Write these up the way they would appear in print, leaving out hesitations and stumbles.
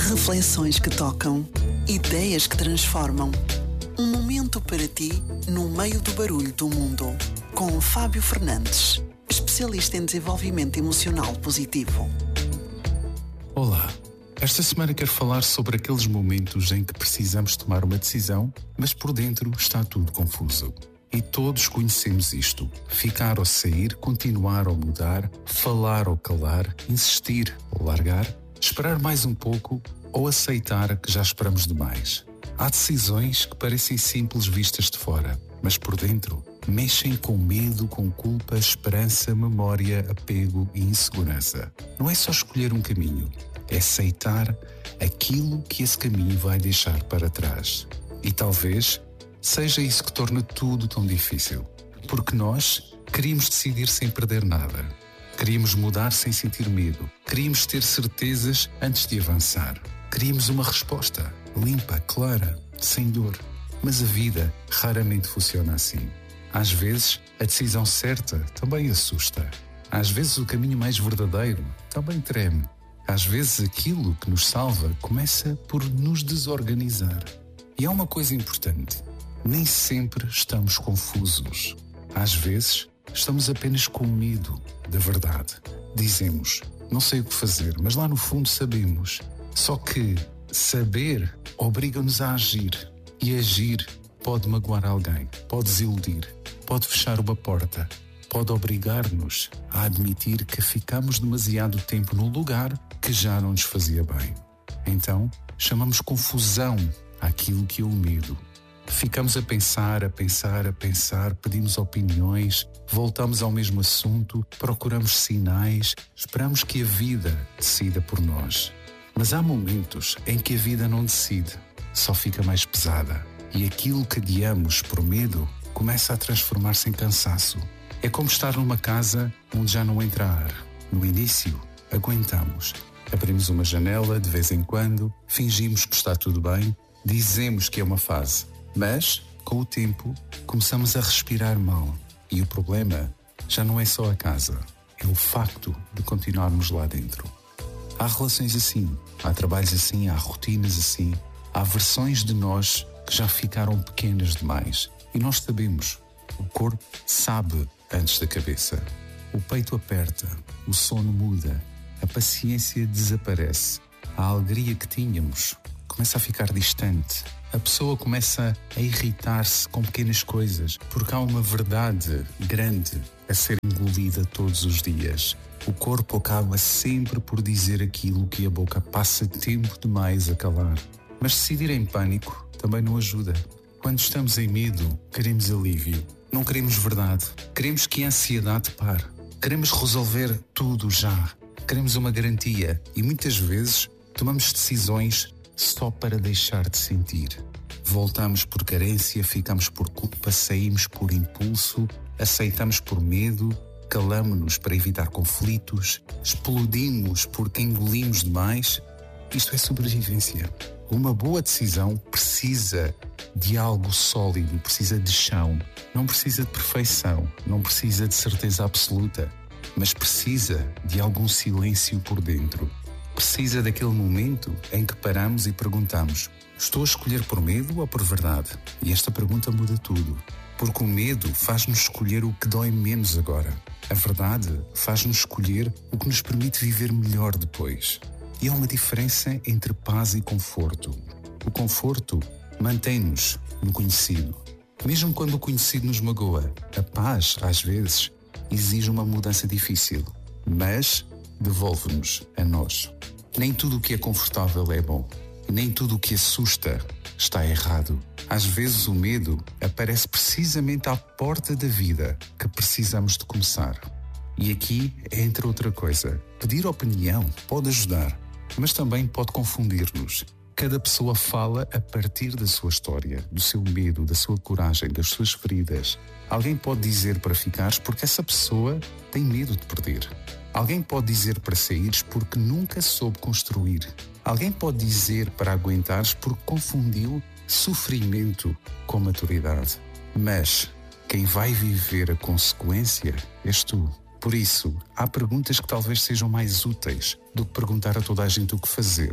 Reflexões que tocam, ideias que transformam. Um momento para ti no meio do barulho do mundo. Com Fábio Fernandes, especialista em desenvolvimento emocional positivo. Olá, esta semana quero falar sobre aqueles momentos em que precisamos tomar uma decisão, mas por dentro está tudo confuso. E todos conhecemos isto. Ficar ou sair, continuar ou mudar, falar ou calar, insistir ou largar, esperar mais um pouco ou aceitar que já esperamos demais. Há decisões que parecem simples vistas de fora, mas por dentro mexem com medo, com culpa, esperança, memória, apego e insegurança. Não é só escolher um caminho, é aceitar aquilo que esse caminho vai deixar para trás. E talvez seja isso que torna tudo tão difícil. Porque nós queríamos decidir sem perder nada. Queríamos mudar sem sentir medo. Queríamos ter certezas antes de avançar. Queríamos uma resposta limpa, clara, sem dor. Mas a vida raramente funciona assim. Às vezes, a decisão certa também assusta. Às vezes, o caminho mais verdadeiro também treme. Às vezes, aquilo que nos salva começa por nos desorganizar. E há uma coisa importante. Nem sempre estamos confusos. Às vezes, estamos apenas com medo da verdade. Dizemos, não sei o que fazer, mas lá no fundo sabemos. Só que saber obriga-nos a agir. E agir pode magoar alguém, pode desiludir, pode fechar uma porta, pode obrigar-nos a admitir que ficamos demasiado tempo num lugar que já não nos fazia bem. Então, chamamos confusão àquilo que é o medo. Ficamos a pensar, pedimos opiniões, voltamos ao mesmo assunto, procuramos sinais, esperamos que a vida decida por nós. Mas há momentos em que a vida não decide, só fica mais pesada. E aquilo que adiamos por medo começa a transformar-se em cansaço. É como estar numa casa onde já não entra ar. No início, aguentamos. Abrimos uma janela de vez em quando, fingimos que está tudo bem, dizemos que é uma fase. Mas, com o tempo, começamos a respirar mal. E o problema já não é só a casa, é o facto de continuarmos lá dentro. Há relações assim, há trabalhos assim, há rotinas assim, há versões de nós que já ficaram pequenas demais. E nós sabemos, o corpo sabe antes da cabeça. O peito aperta, o sono muda, a paciência desaparece, a alegria que tínhamos começa a ficar distante. A pessoa começa a irritar-se com pequenas coisas, porque há uma verdade grande a ser engolida todos os dias. O corpo acaba sempre por dizer aquilo que a boca passa tempo demais a calar. Mas decidir em pânico também não ajuda. Quando estamos em medo, queremos alívio. Não queremos verdade. Queremos que a ansiedade pare. Queremos resolver tudo já. Queremos uma garantia. E muitas vezes tomamos decisões só para deixar de sentir. Voltamos por carência, ficamos por culpa, saímos por impulso, aceitamos por medo, calamo-nos para evitar conflitos, explodimos porque engolimos demais. Isto é sobrevivência. Uma boa decisão precisa de algo sólido, precisa de chão. Não precisa de perfeição, não precisa de certeza absoluta, mas precisa de algum silêncio por dentro. Precisa daquele momento em que paramos e perguntamos: estou a escolher por medo ou por verdade? E esta pergunta muda tudo. Porque o medo faz-nos escolher o que dói menos agora. A verdade faz-nos escolher o que nos permite viver melhor depois. E há uma diferença entre paz e conforto. O conforto mantém-nos no conhecido. Mesmo quando o conhecido nos magoa, a paz, às vezes, exige uma mudança difícil. Mas devolve-nos a nós. Nem tudo o que é confortável é bom. Nem tudo o que assusta está errado. Às vezes o medo aparece precisamente à porta da vida que precisamos de começar. E aqui, entre outra coisa, pedir opinião pode ajudar, mas também pode confundir-nos. Cada pessoa fala a partir da sua história, do seu medo, da sua coragem, das suas feridas. Alguém pode dizer para ficares porque essa pessoa tem medo de perder. Alguém pode dizer para saíres porque nunca soube construir. Alguém pode dizer para aguentares porque confundiu sofrimento com maturidade. Mas quem vai viver a consequência és tu. Por isso, há perguntas que talvez sejam mais úteis do que perguntar a toda a gente o que fazer.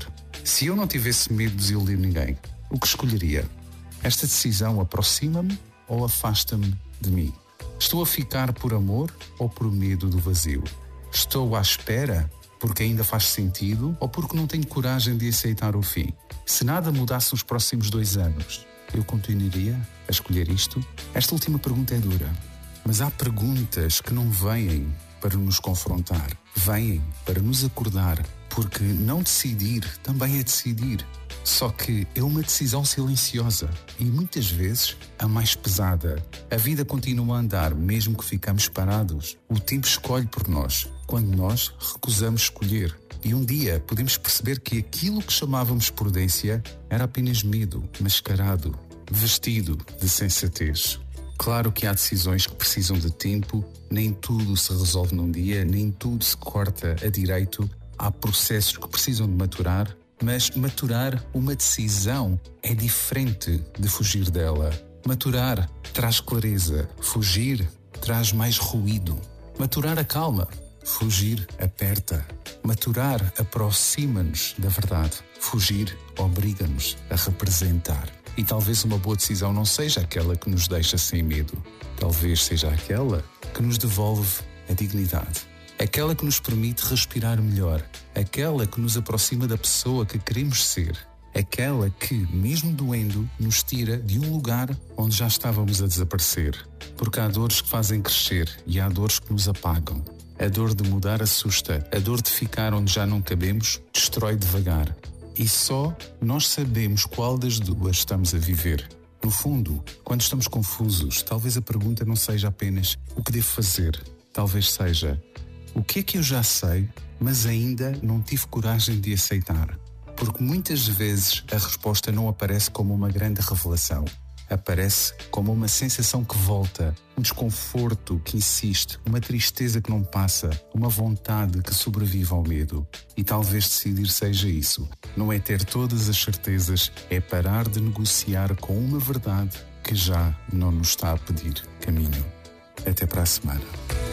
Se eu não tivesse medo de desiludir ninguém, o que escolheria? Esta decisão aproxima-me ou afasta-me de mim? Estou a ficar por amor ou por medo do vazio? Estou à espera porque ainda faz sentido ou porque não tenho coragem de aceitar o fim? Se nada mudasse nos próximos 2 anos, eu continuaria a escolher isto? Esta última pergunta é dura, mas há perguntas que não vêm para nos confrontar, vêm para nos acordar, porque não decidir também é decidir. Só que é uma decisão silenciosa e muitas vezes a mais pesada. A vida continua a andar mesmo que ficamos parados. O tempo escolhe por nós, quando nós recusamos escolher. E um dia podemos perceber que aquilo que chamávamos prudência era apenas medo, mascarado, vestido de sensatez. Claro que há decisões que precisam de tempo, nem tudo se resolve num dia, nem tudo se corta a direito. Há processos que precisam de maturar, mas maturar uma decisão é diferente de fugir dela. Maturar traz clareza, fugir traz mais ruído. Maturar acalma, fugir aperta. Maturar aproxima-nos da verdade, fugir obriga-nos a representar. E talvez uma boa decisão não seja aquela que nos deixa sem medo. Talvez seja aquela que nos devolve a dignidade. Aquela que nos permite respirar melhor. Aquela que nos aproxima da pessoa que queremos ser. Aquela que, mesmo doendo, nos tira de um lugar onde já estávamos a desaparecer. Porque há dores que fazem crescer e há dores que nos apagam. A dor de mudar assusta. A dor de ficar onde já não cabemos destrói devagar. E só nós sabemos qual das duas estamos a viver. No fundo, quando estamos confusos, talvez a pergunta não seja apenas o que devo fazer. Talvez seja o que é que eu já sei, mas ainda não tive coragem de aceitar. Porque muitas vezes a resposta não aparece como uma grande revelação. Aparece como uma sensação que volta, um desconforto que insiste, uma tristeza que não passa, uma vontade que sobrevive ao medo. E talvez decidir seja isso. Não é ter todas as certezas, é parar de negociar com uma verdade que já não nos está a pedir caminho. Até para a semana.